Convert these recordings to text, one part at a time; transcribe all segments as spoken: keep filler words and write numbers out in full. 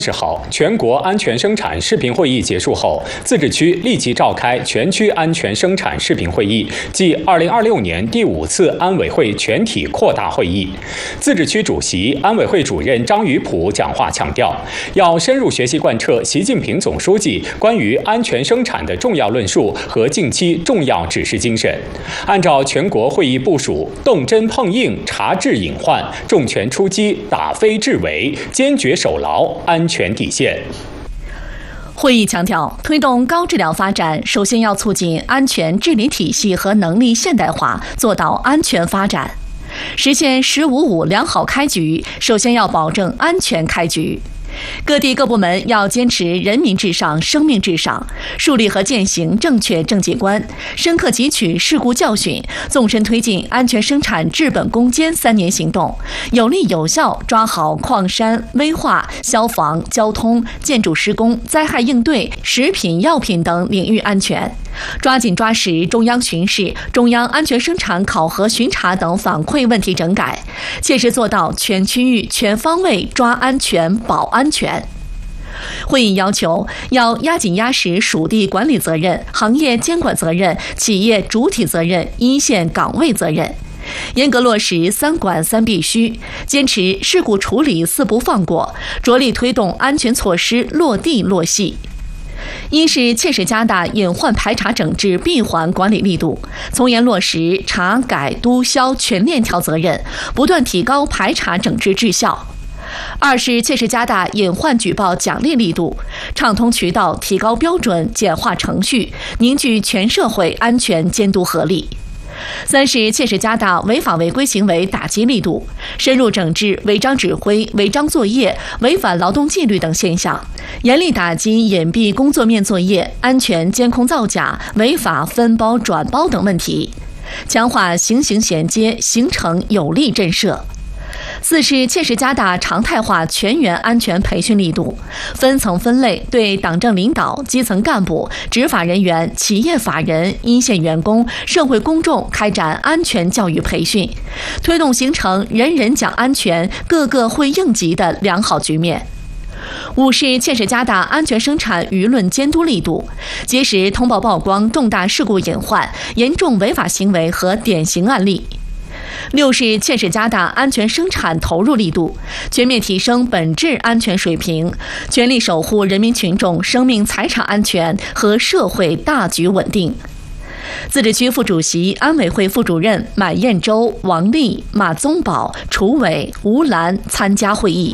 十号，全国安全生产视频会议结束后，自治区立即召开全区安全生产视频会议，即二零二六年第五次安委会全体扩大会议。自治区主席、安委会主任张宇普讲话强调，要深入学习贯彻习近平总书记关于安全生产的重要论述和近期重要指示精神，按照全国会议部署，动真碰硬，查治隐患，重拳出击，打非治伪，坚决守牢安全底线。 会议强调，推动高质量发展，首先要促进安全治理体系和能力现代化，做到安全发展。实现“十五五”良好开局，首先要保证安全开局。各地各部门要坚持人民至上、生命至上，树立和践行正确政绩观，深刻汲取事故教训，纵深推进安全生产治本攻坚三年行动，有力有效抓好矿山、危化、消防、交通、建筑施工、灾害应对、食品药品等领域安全，抓紧抓实中央巡视、中央安全生产考核巡查等反馈问题整改，切实做到全区域全方位抓安全保安全。会议要求要压紧压实属地管理责任、行业监管责任、企业主体责任、一线岗位责任，严格落实三管三必须，坚持事故处理四不放过，着力推动安全措施落地落细。一是切实加大隐患排查整治闭环管理力度，从严落实查改督销全链条责任，不断提高排查整治质效。二是切实加大隐患举报奖励力度，畅通渠道，提高标准，简化程序，凝聚全社会安全监督合力。三是切实加大违法违规行为打击力度，深入整治违章指挥、违章作业、违反劳动纪律等现象，严厉打击隐蔽工作面作业、安全监控造假、违法分包转包等问题，强化形形衔接，形成有力震慑。四是切实加大常态化全员安全培训力度，分层分类对党政领导、基层干部、执法人员、企业法人、一线员工、社会公众开展安全教育培训，推动形成人人讲安全、个个会应急的良好局面。五是切实加大安全生产舆论监督力度，及时通报曝光重大事故隐患、严重违法行为和典型案例。六是切实加大安全生产投入力度，全面提升本质安全水平，全力守护人民群众生命财产安全和社会大局稳定。自治区副主席、安委会副主任马彦洲、王丽、马宗宝、楚伟、吴兰参加会议。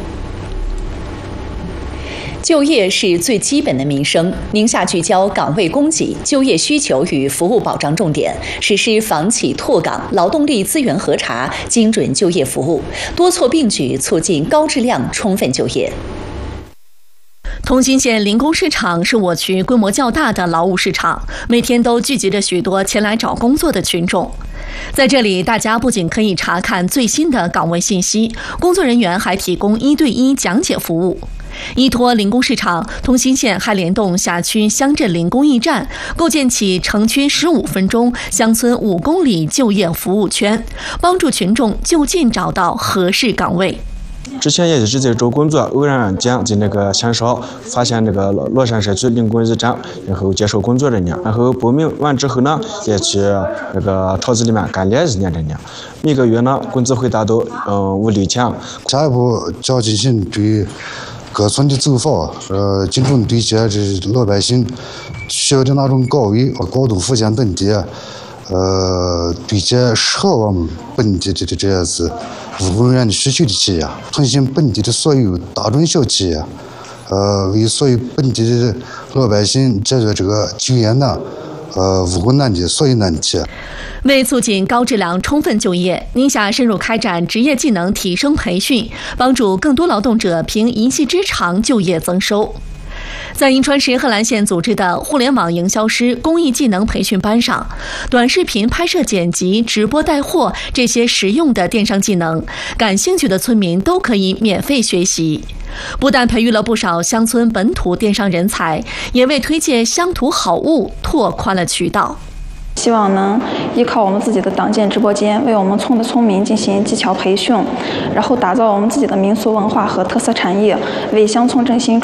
就业是最基本的民生，宁夏聚焦岗位供给、就业需求与服务保障重点，实施房企拓岗、劳动力资源核查、精准就业服务，多措并举，促进高质量充分就业。 通心县临工市场是我区规模较大的劳务市场，每天都聚集着许多前来找工作的群众。在这里，大家不仅可以查看最新的岗位信息，工作人员还提供一对一讲解服务。依托临工市场，通心县还联动辖区乡镇临工驿站，构建起城区十五分钟、乡村五公里就业服务圈，帮助群众就近找到合适岗位。 之前也是在找工作，偶然间在那个县上发现那个乐山社区临工驿站，然后接受工作人员，然后报名完之后呢，再去那个厂子里面干练一年整年，每个月呢工资会达到嗯五六千。 下一步就要进行对各村的走访，呃，精准对接这老百姓需要的那种岗位和高度福建本地，呃，对接适合我们本地的这这样子务工人员的需求的企业，通信本地的所有大中小企业，呃，为所有本地的老百姓解决这个就业难、呃务工难的所有难题。 为促进高质量充分就业，宁夏深入开展职业技能提升培训，帮助更多劳动者凭一技之长就业增收。在银川市贺兰县组织的互联网营销师公益技能培训班上，短视频拍摄剪辑、直播带货这些实用的电商技能，感兴趣的村民都可以免费学习。不但培育了不少乡村本土电商人才，也为推介乡土好物拓宽了渠道。 希望能依靠我们自己的党建直播间，为我们村的村民进行技巧培训，然后打造我们自己的民俗文化和特色产业，为乡村振兴